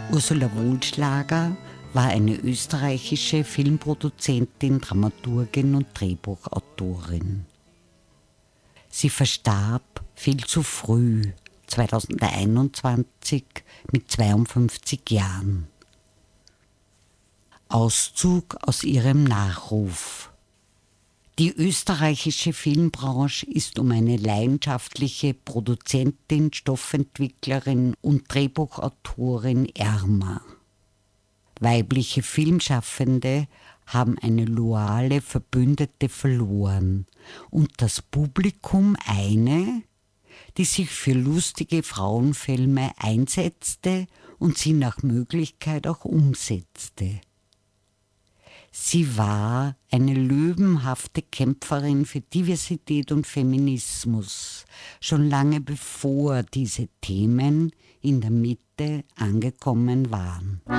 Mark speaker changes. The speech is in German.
Speaker 1: Ursula Wohlschlager war eine österreichische Filmproduzentin, Dramaturgin und Drehbuchautorin. Sie verstarb viel zu früh, 2021, mit 52 Jahren. Auszug aus ihrem Nachruf. Die österreichische Filmbranche ist um eine leidenschaftliche Produzentin, Stoffentwicklerin und Drehbuchautorin ärmer. Weibliche Filmschaffende haben eine loyale Verbündete verloren und das Publikum eine, die sich für lustige Frauenfilme einsetzte und sie nach Möglichkeit auch umsetzte. Sie war eine löwenhafte Kämpferin für Diversität und Feminismus, schon lange bevor diese Themen in der Mitte angekommen waren.